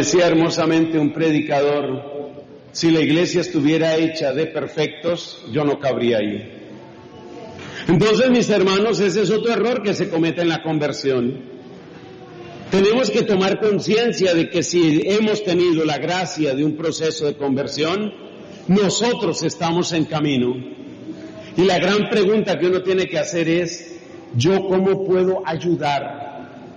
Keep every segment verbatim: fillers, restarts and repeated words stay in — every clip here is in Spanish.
decía hermosamente un predicador, si la iglesia estuviera hecha de perfectos, yo no cabría ahí. Entonces, mis hermanos, ese es otro error que se comete en la conversión. Tenemos que tomar conciencia de que si hemos tenido la gracia de un proceso de conversión, nosotros estamos en camino. Y la gran pregunta que uno tiene que hacer es, ¿yo cómo puedo ayudar?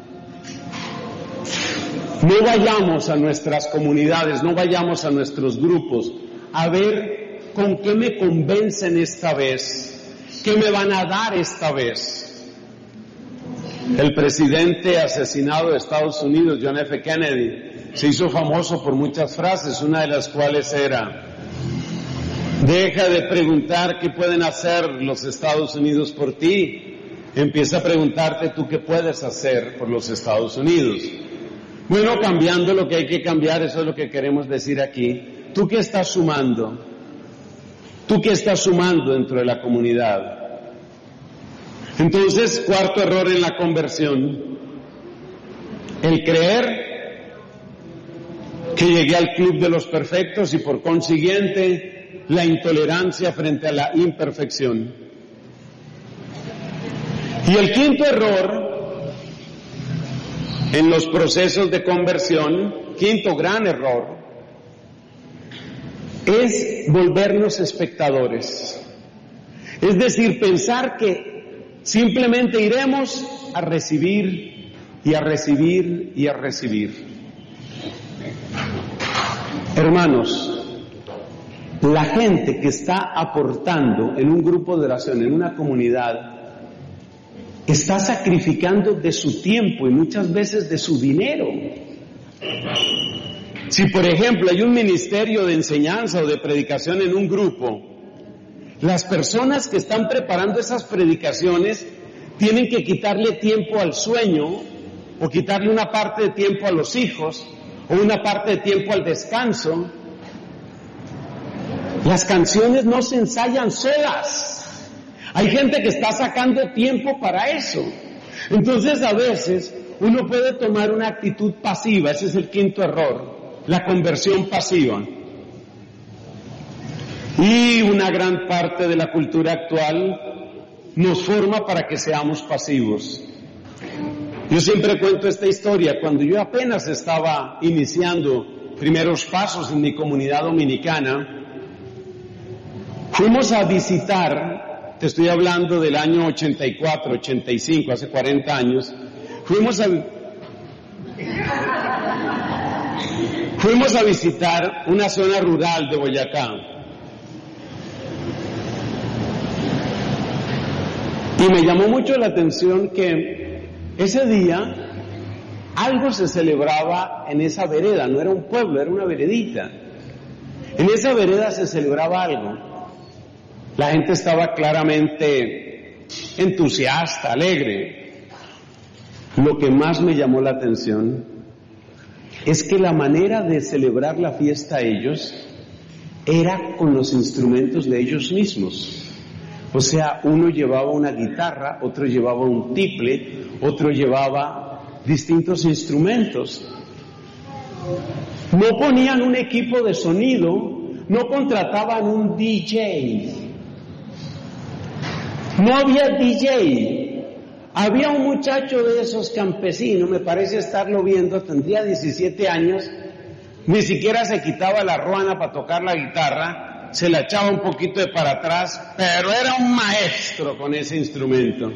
No vayamos a nuestras comunidades, no vayamos a nuestros grupos a ver con qué me convencen esta vez. ¿Qué me van a dar esta vez? El presidente asesinado de Estados Unidos, John F. Kennedy, se hizo famoso por muchas frases, una de las cuales era: deja de preguntar qué pueden hacer los Estados Unidos por ti, empieza a preguntarte tú qué puedes hacer por los Estados Unidos. Bueno, cambiando lo que hay que cambiar, eso es lo que queremos decir aquí. ¿Tú qué estás sumando? ¿Tú qué estás sumando dentro de la comunidad? Entonces, cuarto error en la conversión, el creer que llegué al club de los perfectos y por consiguiente la intolerancia frente a la imperfección. Y el quinto error en los procesos de conversión, quinto gran error, es volvernos espectadores. Es decir, pensar que simplemente iremos a recibir y a recibir y a recibir. Hermanos, la gente que está aportando en un grupo de oración, en una comunidad, está sacrificando de su tiempo y muchas veces de su dinero. Si, por ejemplo, hay un ministerio de enseñanza o de predicación en un grupo, las personas que están preparando esas predicaciones tienen que quitarle tiempo al sueño, o quitarle una parte de tiempo a los hijos, o una parte de tiempo al descanso. Las canciones no se ensayan solas. Hay gente que está sacando tiempo para eso. Entonces, a veces, uno puede tomar una actitud pasiva. Ese es el quinto error. La conversión pasiva. Y una gran parte de la cultura actual nos forma para que seamos pasivos. Yo siempre cuento esta historia. Cuando yo apenas estaba iniciando primeros pasos en mi comunidad dominicana, fuimos a visitar, te estoy hablando del año ochenta y cuatro, ochenta y cinco, hace cuarenta años, fuimos a... Fuimos a visitar una zona rural de Boyacá. Y me llamó mucho la atención que ese día algo se celebraba en esa vereda, no era un pueblo, era una veredita. En esa vereda se celebraba algo. La gente estaba claramente entusiasta, alegre. Lo que más me llamó la atención es que la manera de celebrar la fiesta a ellos era con los instrumentos de ellos mismos. O sea, uno llevaba una guitarra, otro llevaba un tiple, otro llevaba distintos instrumentos. No ponían un equipo de sonido, no contrataban un D J. No había D J. Había un muchacho de esos campesinos, me parece estarlo viendo, tendría diecisiete años, ni siquiera se quitaba la ruana para tocar la guitarra, se la echaba un poquito de para atrás, pero era un maestro con ese instrumento.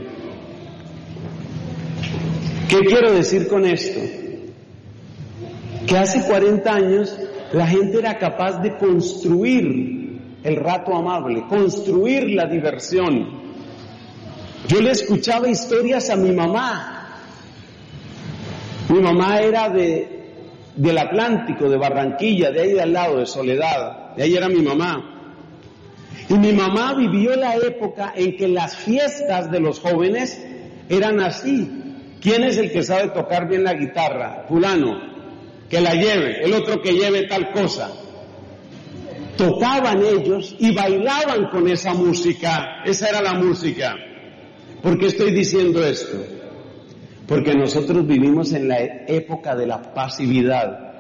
¿Qué quiero decir con esto? Que hace cuarenta años la gente era capaz de construir el rato amable, construir la diversión. Yo le escuchaba historias a mi mamá. Mi mamá era de, del Atlántico, de Barranquilla, de ahí de al lado, de Soledad. De ahí era mi mamá. Y mi mamá vivió la época en que las fiestas de los jóvenes eran así. ¿Quién es el que sabe tocar bien la guitarra? Fulano, que la lleve. El otro que lleve tal cosa. Tocaban ellos y bailaban con esa música. Esa era la música. ¿Por qué estoy diciendo esto? Porque nosotros vivimos en la época de la pasividad.